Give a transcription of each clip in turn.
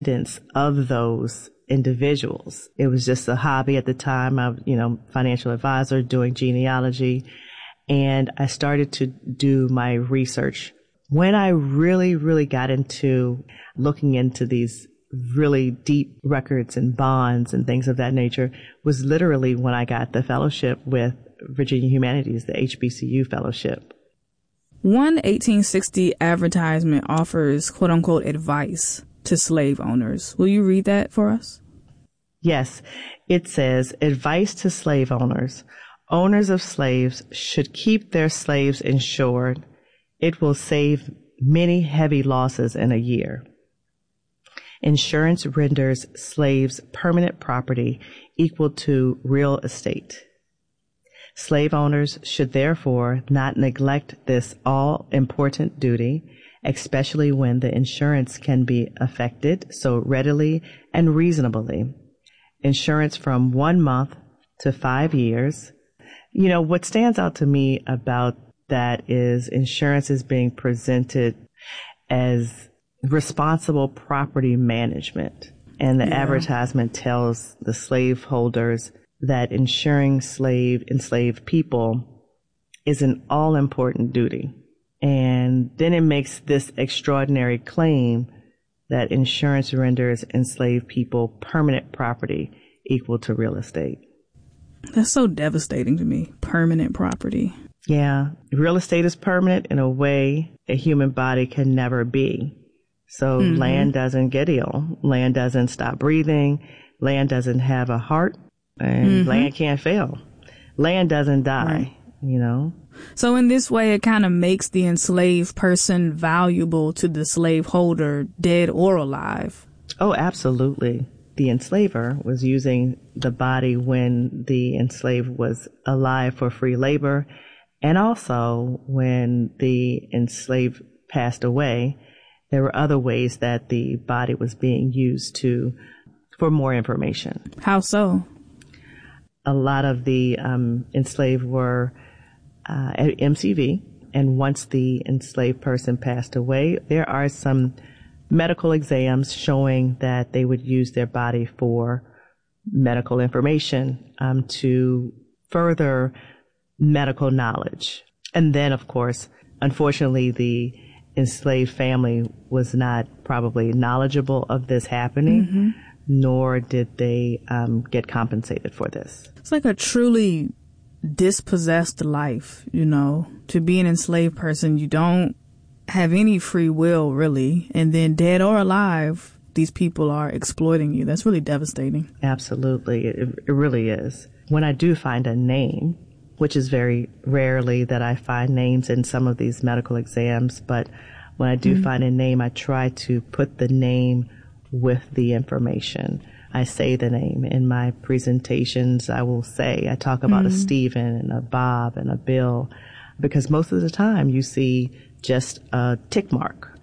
of those individuals. It was just a hobby at the time. I was, financial advisor doing genealogy, and I started to do my research. When I really, really got into looking into these really deep records and bonds and things of that nature was literally when I got the fellowship with Virginia Humanities, the HBCU fellowship. One 1860 advertisement offers quote unquote advice to slave owners. Will you read that for us? Yes. It says, advice to slave owners. Owners of slaves should keep their slaves insured. It will save many heavy losses in a year. Insurance renders slaves permanent property equal to real estate. Slave owners should therefore not neglect this all-important duty, especially when the insurance can be effected so readily and reasonably. Insurance from 1 month to 5 years. What stands out to me about that is insurance is being presented as responsible property management. And the advertisement tells the slaveholders that insuring enslaved people is an all-important duty. And then it makes this extraordinary claim that insurance renders enslaved people permanent property equal to real estate. That's so devastating to me. Permanent property. Yeah. Real estate is permanent in a way a human body can never be. So land doesn't get ill. Land doesn't stop breathing. Land doesn't have a heart. And land can't fail. Land doesn't die, So in this way, it kind of makes the enslaved person valuable to the slaveholder, dead or alive. Oh, absolutely. The enslaver was using the body when the enslaved was alive for free labor. And also when the enslaved passed away, there were other ways that the body was being used for more information. How so? A lot of the enslaved were at MCV, and once the enslaved person passed away, there are some medical exams showing that they would use their body for medical information to further medical knowledge. And then, of course, unfortunately, the enslaved family was not probably knowledgeable of this happening, nor did they get compensated for this. It's like a truly dispossessed life, To be an enslaved person, you don't have any free will, really. And then dead or alive, these people are exploiting you. That's really devastating. Absolutely. It really is. When I do find a name, which is very rarely that I find names in some of these medical exams, but when I do find a name, I try to put the name with the information. I say the name in my presentations. I talk about a Stephen and a Bob and a Bill, because most of the time you see just a tick mark,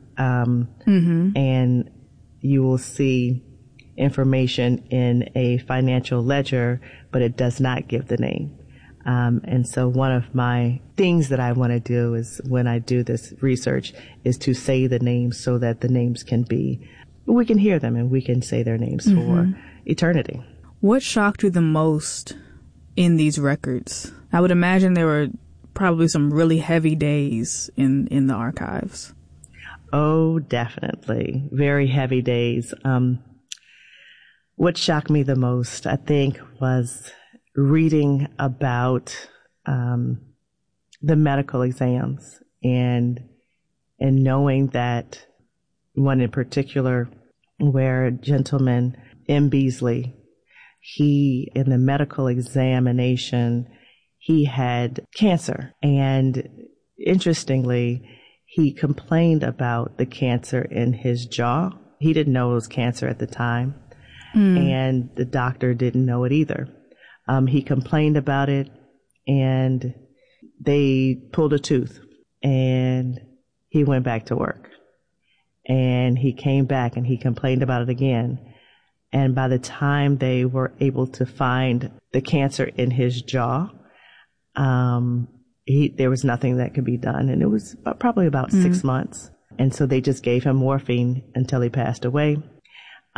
and you will see information in a financial ledger, but it does not give the name. And so one of my things that I want to do is, when I do this research, is to say the names so that the names we can hear them and we can say their names for eternity. What shocked you the most in these records? I would imagine there were probably some really heavy days in the archives. Oh, definitely. Very heavy days. What shocked me the most, I think, was reading about the medical exams and knowing that one in particular, where a gentleman, M. Beasley, he, in the medical examination, he had cancer. And interestingly, he complained about the cancer in his jaw. He didn't know it was cancer at the time, and the doctor didn't know it either. He complained about it, and they pulled a tooth, and he went back to work. And he came back and he complained about it again. And by the time they were able to find the cancer in his jaw, there was nothing that could be done. And it was probably about 6 months. And so they just gave him morphine until he passed away.